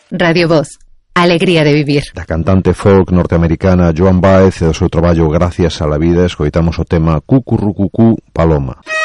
Radio Voz, alegría de vivir. Da cantante folk norteamericana Joan Baez e do seu traballo Gracias a la vida escoitamos o tema Cucurrucucú Paloma.